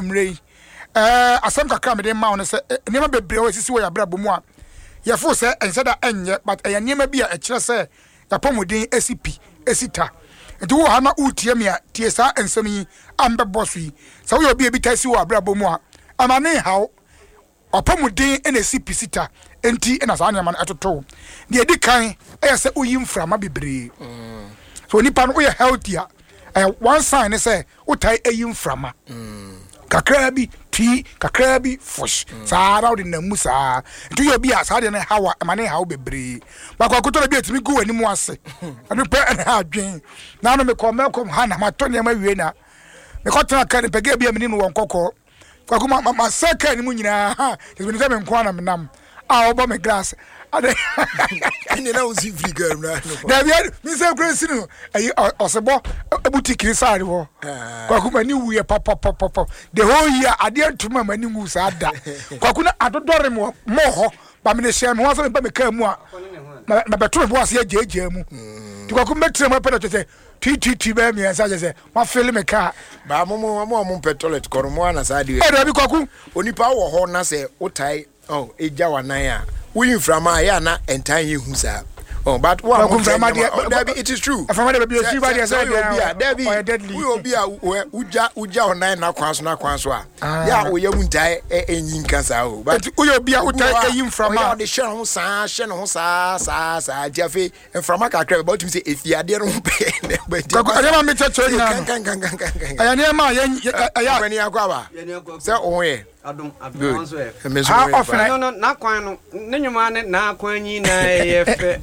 anwumrei asem kakra me de ma wo se niam bebre wo sisi wo ya bra bomu a ye fo se enseda enye but niam bi a e kire se ya pomodin esipi esita nti wo ha na utie me a tie sa ensem yi ambe boss yi sa wo obi tasi wo abra bomu a amane hawo opomodin ena esipi sita enti ena sa niam na atoto de edi kan se oyi mframa bebre so nipa no wo healthy a one sign is say utai eyi mframa kakra bi ti kakra bi fush saa na na musa ntu yo bi asa de na hawa mane hawo bebre ba kwa kuto bi etimi gu animu ase anu pe na adwen na no me kom ha na mato ne ma wie na me ko tena kan pege bi amini no wonkoko kwa kuma ma seka ni mu nyina ha yesu se me nko na menam a obo me glass ade ni na uzi friga na na bi mi se krensi no ayi osebo boutique sare wo kwa kuma ni wuye pop the whole year ade antuma mani ngu sa da kwa kuna adodore mo ho ba me ne hye me ho so me ba me ka mu a na beto bo ase jeje mu ti kwa kuma metre mo pede tete ti ba mi ansa je se ma feel me ka ba mo petrolet koromo na sa de e do bi kwa ku onipa wo ho na se utai eja wanan a we from ya na entan ye hu sa but what it is true from the be see by the side we obi a uja onan na kwan so a ya wo ya muntai enyin kasa o but we obi a utai eyin from ya de hye no sa diafe from akakra about him say efiade no pe but adema me cheche na aya ne ma ya kwani akwa ba say ohwe adom so e no na kwan no ne nyuma ne na kwan nyi na eyefe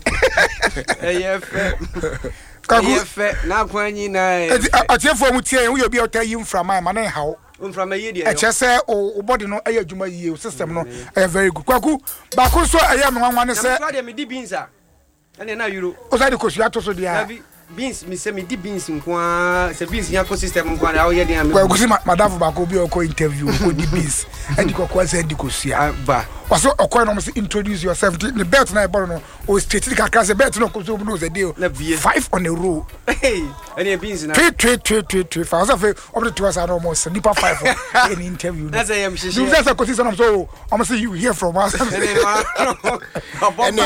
na kwan nyi na atiefo mu tie wo obi otai yi mframa ma na hawo mframa yi dia e chese o body no aya adwuma yi o system no very good kwaku ba ko so aya me nwanwa ne se na me di binsa ene na euro o sai de ko su ato so dia beans mi se mi di beans nko se beans nya ko system nko na wo ye dia me kwa gusi madam ba ko bi o ko interview ko di beans and ko kwa se di ko sia ba waso okoi no must introduce yourself the bet na e ball no o straight the kakra se bet no ko so no se deal 5 on a row hey any beans na three for us of the two us are almost nipa 5 in interview that's I am shishi you just a consider so almost you hear from us